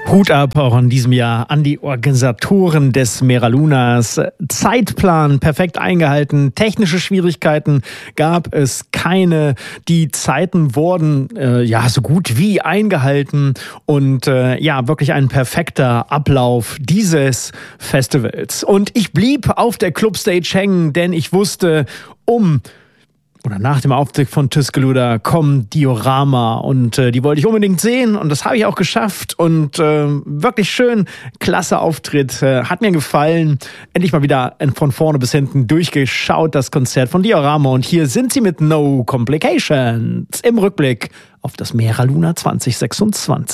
Hut ab auch in diesem Jahr an die Organisatoren des Meralunas. Zeitplan perfekt eingehalten, technische Schwierigkeiten gab es keine. Die Zeiten wurden so gut wie eingehalten und wirklich ein perfekter Ablauf dieses Festivals. Und ich blieb auf der Clubstage hängen, denn ich wusste, nach dem Auftritt von Tuscaloosa kommen Diorama und die wollte ich unbedingt sehen und das habe ich auch geschafft und wirklich schön, klasse Auftritt, hat mir gefallen. Endlich mal wieder von vorne bis hinten durchgeschaut, das Konzert von Diorama, und hier sind sie mit No Complications im Rückblick auf das Meraluna 2026.